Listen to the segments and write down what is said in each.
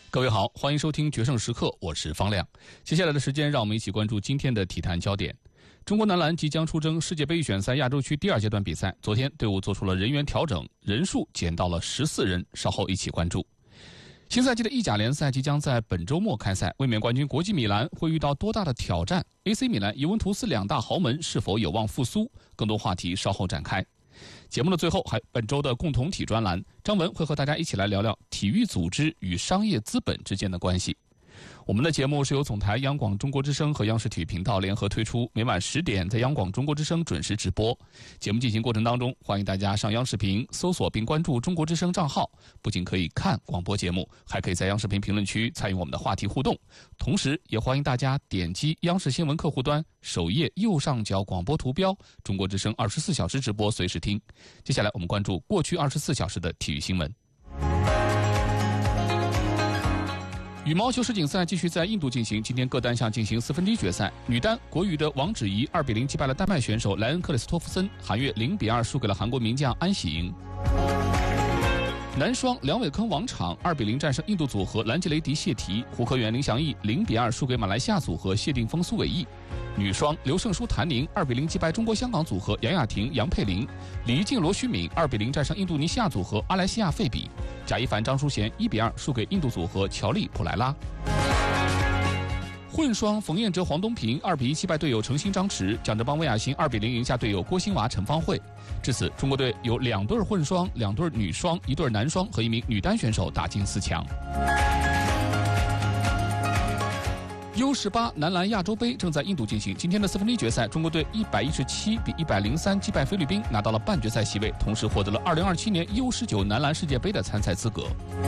各位好，欢迎收听决胜时刻，我是方亮。接下来的时间，让我们一起关注今天的体坛焦点。中国男篮即将出征世界杯预选赛亚洲区第2阶段比赛，昨天队伍做出了人员调整，人数减到了14人，稍后一起关注。新赛季的意甲联赛即将在本周末开赛，卫冕冠军国际米兰会遇到多大的挑战 ？AC 米兰、尤文图斯两大豪门是否有望复苏？更多话题稍后展开。节目的最后，本周的共同体专栏，张文会和大家一起来聊聊体育组织与商业资本之间的关系。我们的节目是由总台央广中国之声和央视体育频道联合推出，每晚10点在央广中国之声准时直播。节目进行过程当中，欢迎大家上央视频搜索并关注中国之声账号，不仅可以看广播节目，还可以在央视频评论区参与我们的话题互动。同时也欢迎大家点击央视新闻客户端首页右上角广播图标，中国之声24小时直播随时听。接下来我们关注过去24小时的体育新闻。羽毛球世锦赛继续在印度进行，今天各单项进行4分之一决赛。女单国羽的王芷怡2比0击败了丹麦选手莱恩克里斯托夫森，韩悦0比2输给了韩国名将安喜莹。男双梁伟铿王昶2比0战胜印度组合兰吉雷迪谢提，胡可元林祥义0比2输给马来西亚组合谢定峰苏伟毅。女双刘胜书谭宁2比0击败中国香港组合杨雅婷杨佩玲，李静罗徐敏2比0战胜印度尼西亚组合阿莱西亚费比，贾一凡张淑娴1比2输给印度组合乔丽普莱拉。混双冯彦哲黄东萍2比1击败队友程鑫张弛，蒋哲邦魏亚欣2比0赢下队友郭欣娃陈芳慧。至此，中国队有2对混双、2对女双、1对男双和1名女单选手打进4强。U18 男篮亚洲杯正在印度进行，今天的4分之一决赛，中国队117比103击败菲律宾，拿到了半决赛席位，同时获得了2027年 U19 男篮世界杯的参赛资格。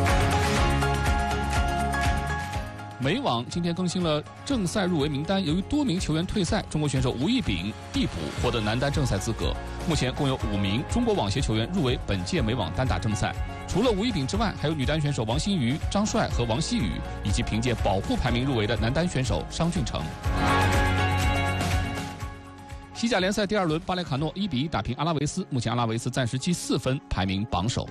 美网今天更新了正赛入围名单，由于多名球员退赛，中国选手吴亦丙递补获得男单正赛资格。目前共有5名中国网协球员入围本届美网单打正赛，除了吴亦丙之外，还有女单选手王欣瑜、张帅和王希雨，以及凭借保护排名入围的男单选手商俊成。西甲联赛第2轮，巴列卡诺1比1打平阿拉维斯，目前阿拉维斯暂时积4分，排名榜首。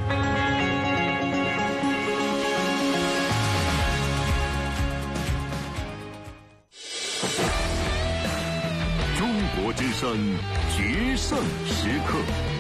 中国之声决胜时刻。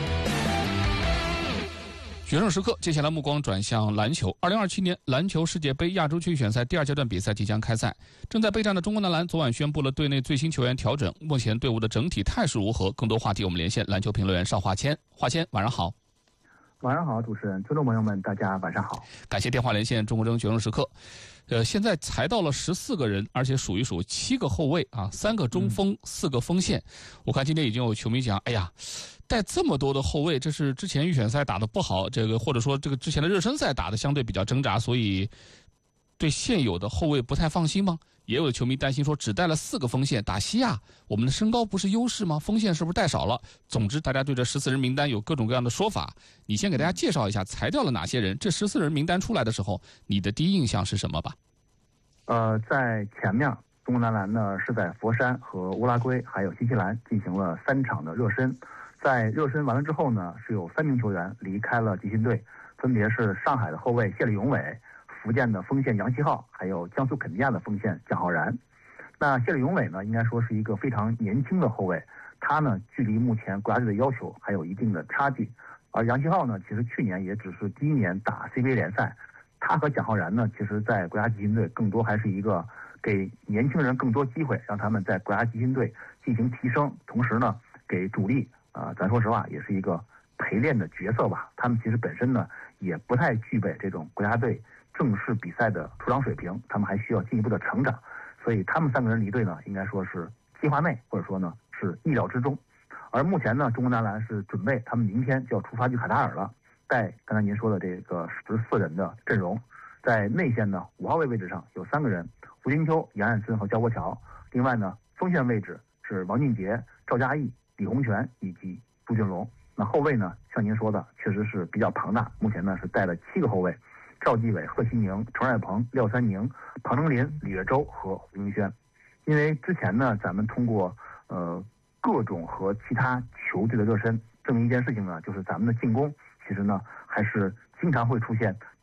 决胜时刻，接下来目光转向篮球。2027年篮球世界杯亚洲区预选赛第2阶段比赛即将开赛，正在备战的中国男篮昨晚宣布了队内最新球员调整，目前队伍的整体态势如何？更多话题我们连线篮球评论员邵华谦。华谦，晚上好。 晚上好，主持人，听众朋友们，大家晚上好。 感谢电话连线中国之声决胜时刻。现在才到了14个人，而且数一数7个后卫啊，3个中锋，4个锋线。我看今天已经有球迷讲，哎呀，带这么多的后卫，这是之前预选赛打得不好，或者说之前的热身赛打得相对比较挣扎，所以对现有的后卫不太放心吗？也有的球迷担心说，只带了4个锋线打西亚，我们的身高不是优势吗？锋线是不是带少了？总之，大家对这14人名单有各种各样的说法。你先给大家介绍一下裁掉了哪些人，这14人名单出来的时候，你的第一印象是什么吧？ 在前面，中国男篮呢是在佛山和乌拉圭还有新西兰进行了3场的热身。在热身完了之后呢，是有3名球员离开了集训队，分别是上海的后卫谢立永伟、福建的锋线杨希浩，还有江苏肯尼亚的锋线蒋浩然。那谢立永伟呢，应该说是一个非常年轻的后卫，他呢距离目前国家队的要求还有一定的差距。而杨希浩呢，其实去年也只是第1年打 CBA 联赛，他和蒋浩然呢，其实在国家集训队更多还是一个给年轻人更多机会，让他们在国家集训队进行提升，同时呢给主力咱说实话也是一个陪练的角色吧。他们其实本身呢也不太具备这种国家队正式比赛的出场水平，他们还需要进一步的成长，所以他们3个人离队呢，应该说是计划内，或者说呢是意料之中。而目前呢，中国男篮是准备他们明天就要出发去卡塔尔了，带刚才您说的这个14人的阵容。在内线呢，5号位位置上有3个人，胡金秋、杨艳森和焦国桥。另外呢，锋线位置是王俊杰、赵嘉译、李洪权以及朱俊龙。那后卫呢，像您说的，确实是比较庞大。目前呢是带了7个后卫，赵继伟、贺西宁、陈冉鹏、廖三宁、庞成林、李月洲和胡英轩。因为之前呢，咱们通过各种和其他球队的热身，证明一件事情呢，就是咱们的进攻其实呢还是经常会出现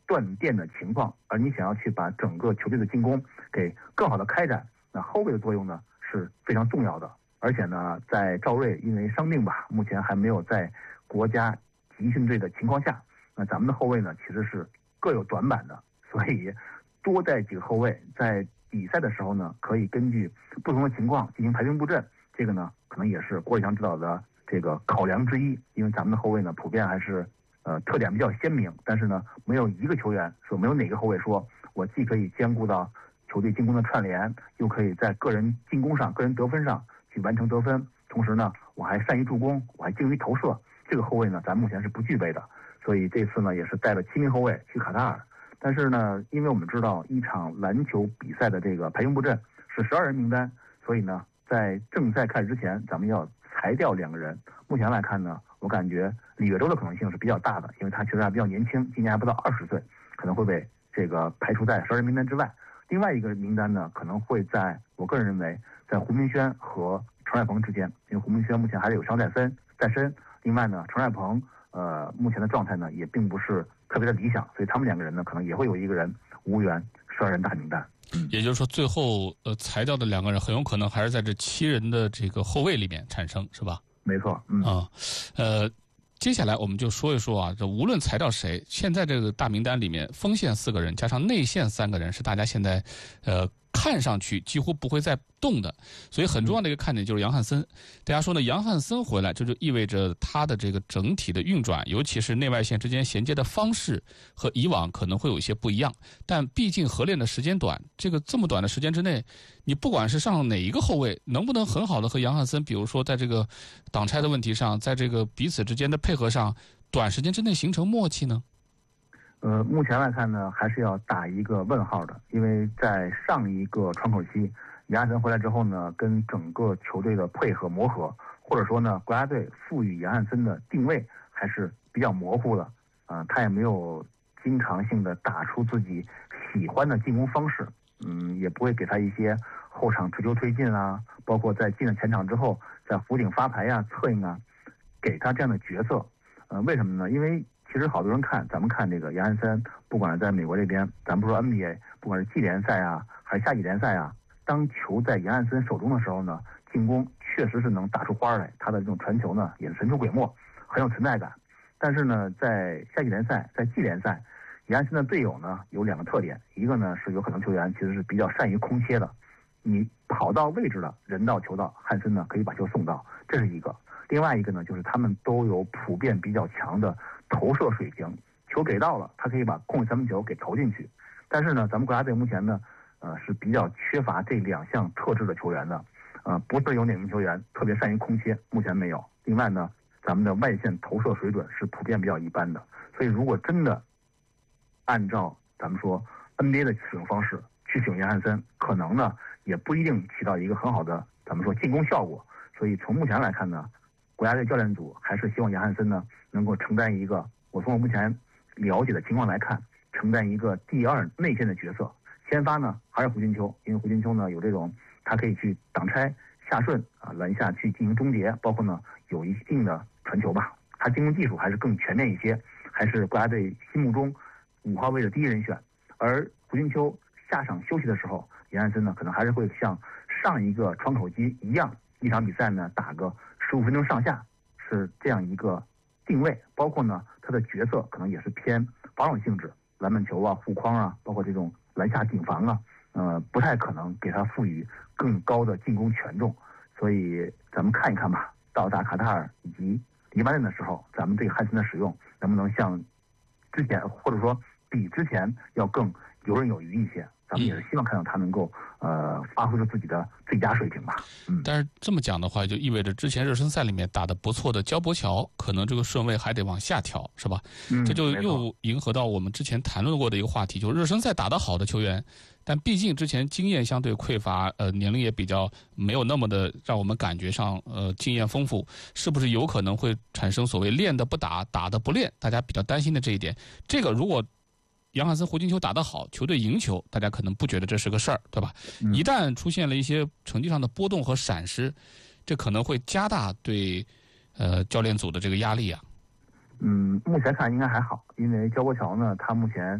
断电的情况，而你想要去把整个球队的进攻给更好的开展，那后卫的作用呢是非常重要的。而且呢，在赵睿因为伤病吧，目前还没有在国家集训队的情况下，那咱们的后卫呢其实是各有短板的，所以多带几个后卫，在比赛的时候呢，可以根据不同的情况进行排兵布阵。这个呢，可能也是郭李强指导的这个考量之一。因为咱们的后卫呢，普遍还是特点比较鲜明，但是呢，没有一个球员说，没有哪个后卫说我既可以兼顾到球队进攻的串联，又可以在个人进攻上、个人得分上去完成得分，同时呢，我还善于助攻，我还精于投射。这个后卫呢，咱目前是不具备的。所以这次呢，也是带了7名后卫去卡塔尔。但是呢，因为我们知道一场篮球比赛的这个排兵布阵是12人名单，所以呢，在正赛开始之前，咱们要裁掉2个人。目前来看呢，我感觉李跃洲的可能性是比较大的，因为他确实还比较年轻，今年还不到20岁，可能会被这个排除在12人名单之外。另外一个名单呢，可能会在我个人认为，在胡明轩和陈帅鹏之间，因为胡明轩目前还是有伤在身。另外呢，陈帅鹏目前的状态呢也并不是特别的理想，所以他们2个人呢可能也会有一个人无缘12人大名单。 也就是说，最后裁掉的2个人很有可能还是在这7人的这个后卫里面产生，是吧？ 没错。 接下来我们就说一说啊，这无论裁掉谁，现在这个大名单里面，锋线4个人加上内线3个人是大家现在看上去几乎不会再动的，所以很重要的一个看点就是杨汉森。大家说呢，杨汉森回来，这就意味着他的这个整体的运转，尤其是内外线之间衔接的方式和以往可能会有一些不一样。但毕竟合练的时间短，这么短的时间之内，你不管是上哪一个后卫，能不能很好的和杨汉森，比如说在这个挡拆的问题上，在这个彼此之间的配合上，短时间之内形成默契呢？ 目前来看呢，还是要打一个问号的，因为在上一个窗口期，杨汉森回来之后呢，跟整个球队的配合磨合，或者说呢，国家队赋予杨汉森的定位还是比较模糊的，他也没有经常性的打出自己喜欢的进攻方式，也不会给他一些后场持球推进啊，包括在进了前场之后，在弧顶发牌啊、策应啊，给他这样的角色，为什么呢？因为其实好多人咱们看这个杨汉森，不管是在美国这边，咱不说 NBA， 不管是季联赛啊，还是夏季联赛啊，当球在杨汉森手中的时候呢，进攻确实是能打出花来，他的这种传球呢也是神出鬼没，很有存在感。但是呢，在夏季联赛、在季联赛，杨汉森的队友呢有2个特点，一个呢是有可能球员其实是比较善于空切的，你跑到位置的，人到球到，汉森呢可以把球送到，这是一个。另外一个呢，就是他们都有普遍比较强的投射水平，球给到了，他可以把空位3分球给投进去。但是呢，咱们国家队目前呢，是比较缺乏这2项特质的球员的，不是有哪名球员特别善于空切，目前没有。另外呢，咱们的外线投射水准是普遍比较一般的，所以如果真的按照咱们说 NBA 的使用方式去使用杨汉森，可能呢也不一定起到一个很好的咱们说进攻效果。所以从目前来看呢，国家队教练组还是希望杨汉森呢能够承担一个，我从我目前了解的情况来看，承担一个第2内线的角色。先发呢还是胡金秋，因为胡金秋呢有这种他可以去挡拆、下顺篮下去进行终结，包括呢有一定的传球吧，他进攻技术还是更全面一些，还是国家队心目中5号位的第1人选。而胡金秋下场休息的时候，杨汉森呢可能还是会像上一个窗口期一样，一场比赛呢打个15分钟上下，是这样一个定位。包括呢他的角色可能也是偏防守性质，篮板球啊、护框啊，包括这种篮下顶防啊，不太可能给他赋予更高的进攻权重。所以咱们看一看吧，到达卡塔尔以及黎巴嫩的时候，咱们对汉森的使用能不能像之前，或者说比之前要更游刃有余一些。咱们也是希望看到他能够发挥出自己的最佳水平吧。 但是这么讲的话，就意味着之前热身赛里面打得不错的焦博乔，可能这个顺位还得往下调，是吧？这就又迎合到我们之前谈论过的一个话题，就是热身赛打得好的球员，但毕竟之前经验相对匮乏，年龄也比较没有那么的让我们感觉上经验丰富，是不是有可能会产生所谓练的不打，打的不练？大家比较担心的这一点，这个如果杨汉森、胡金秋打得好，球队赢球，大家可能不觉得这是个事儿，对吧？一旦出现了一些成绩上的波动和闪失，这可能会加大对教练组的这个压力啊。 目前看应该还好，因为焦博乔呢，他目前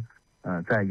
在